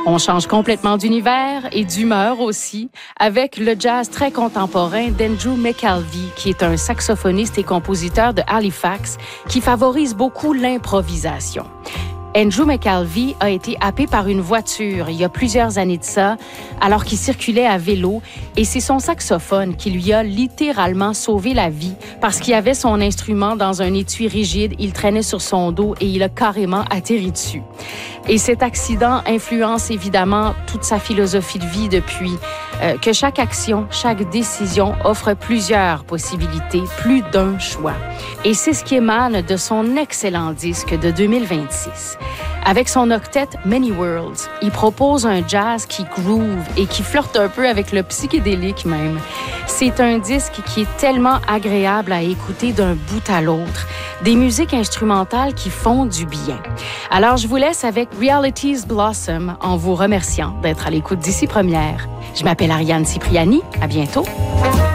On change complètement d'univers et d'humeur aussi avec le jazz très contemporain d'Andrew McAlvey, qui est un saxophoniste et compositeur de Halifax qui favorise beaucoup l'improvisation. Andrew McAlvey a été happé par une voiture il y a plusieurs années de ça, alors qu'il circulait à vélo, et c'est son saxophone qui lui a littéralement sauvé la vie parce qu'il avait son instrument dans un étui rigide, il traînait sur son dos et il a carrément atterri dessus. Et cet accident influence évidemment toute sa philosophie de vie depuis, que chaque action, chaque décision offre plusieurs possibilités, plus d'un choix. Et c'est ce qui émane de son excellent disque de 2026. Avec son octet Many Worlds, il propose un jazz qui groove et qui flirte un peu avec le psychédélique même. C'est un disque qui est tellement agréable à écouter d'un bout à l'autre. Des musiques instrumentales qui font du bien. Alors, je vous laisse avec Realities Blossom en vous remerciant d'être à l'écoute d'ici Première. Je m'appelle Ariane Cipriani. À bientôt.